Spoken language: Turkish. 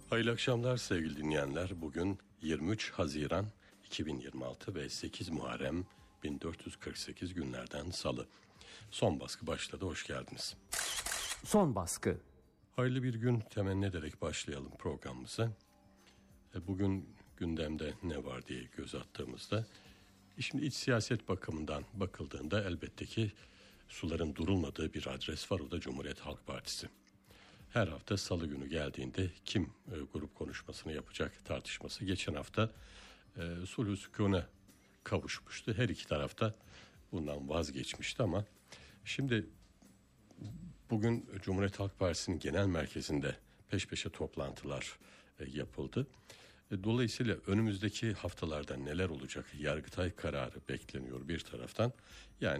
Hayırlı akşamlar sevgili dinleyenler. Bugün 23 Haziran 2026 ve 8 Muharrem 1448 günlerden Salı. Son baskı başladı, hoş geldiniz. Son baskı. Hayırlı bir gün temenni ederek başlayalım programımıza. Bugün gündemde ne var diye göz attığımızda, şimdi iç siyaset bakımından bakıldığında elbette ki suların durulmadığı bir adres var, o da Cumhuriyet Halk Partisi. Her hafta salı günü geldiğinde kim grup konuşmasını yapacak tartışması. Geçen hafta sulh-u sükûne kavuşmuştu. Her iki tarafta bundan vazgeçmişti ama şimdi bugün Cumhuriyet Halk Partisi'nin genel merkezinde peş peşe toplantılar yapıldı. Dolayısıyla önümüzdeki haftalarda neler olacak? Yargıtay kararı bekleniyor bir taraftan. Yani